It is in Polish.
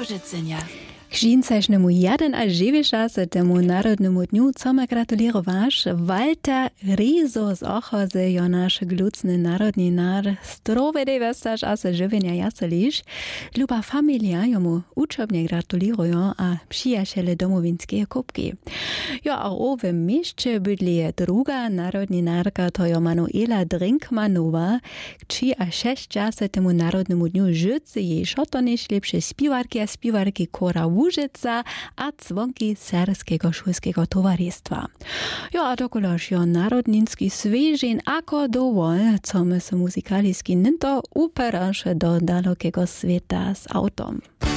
Łużycynia. K žincašnemu 61. temu Narodnemu dňu chceme gratulirować Walter Rizo z Ochozy, jo nasz glucny narodni nar. Zdrowe westaż a se żywienia jaseliš. Luba familia jomu uczobnie gratulują, a przyjaciele domowinskie kubki. Jo a owe mieście bydli druga narodni narka, to jo Manuela Drinkmanowa, či a 60. temu Narodnemu dňu życy jej szotoniš lepsze śpiwarki kora Łużyca a dzwonki Serskiego Szulskiego Towarzystwa. Jo, a dokolaż jo narodninski svežin ako dowol, co my se muzykaliski ninto uperaše do dalekiego sveta z autom.